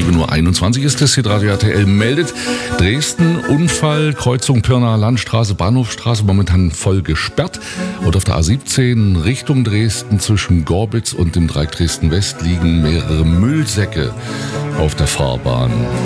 7:21 Uhr ist es. Hitradio RTL meldet Dresden, Unfall, Kreuzung Pirnaer Landstraße, Bahnhofstraße, momentan voll gesperrt. Und auf der A17 Richtung Dresden zwischen Gorbitz und dem Dreieck Dresden West liegen mehrere Müllsäcke auf der Fahrbahn.